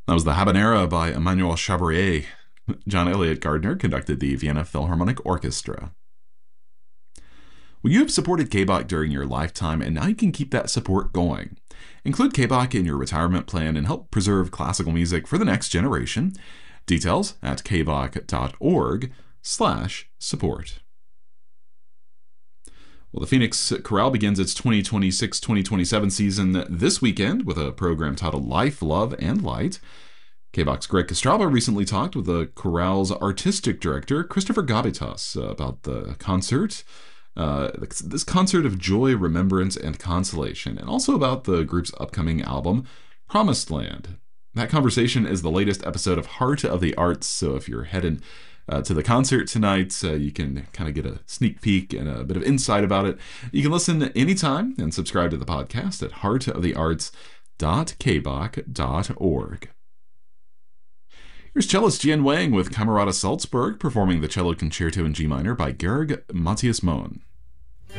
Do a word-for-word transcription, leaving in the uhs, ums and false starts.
That was the Habanera by Emmanuel Chabrier. John Elliott Gardner conducted the Vienna Philharmonic Orchestra. Well, you have supported K B O C during your lifetime, and now you can keep that support going. Include K B O C in your retirement plan and help preserve classical music for the next generation. Details at kboc.org slash support. Well, the Phoenix Chorale begins its twenty twenty-six twenty twenty-seven season this weekend with a program titled Life, Love, and Light. K B O C's Greg Kostraba recently talked with the chorale's artistic director, Christopher Gabitas, uh, about the concert, uh, this concert of joy, remembrance, and consolation, and also about the group's upcoming album, Promised Land. That conversation is the latest episode of Heart of the Arts, so if you're headed uh, to the concert tonight, uh, you can kind of get a sneak peek and a bit of insight about it. You can listen anytime and subscribe to the podcast at heart of the arts dot k b o c dot org. Here's cellist Jian Wang with Camerata Salzburg performing the cello concerto in G minor by Georg Matthias Mohn.